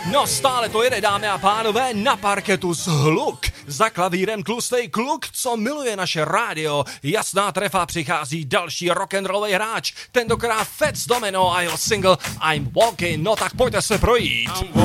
No stále to jede, dámy a pánové, na parketu Hluk. Za klavírem tlustej kluk, co miluje naše rádio. Jasná trefa, přichází další rock'n'rollový hráč. Tentokrát Fats Domino a jeho single I'm Walking. No tak pojďte se projít.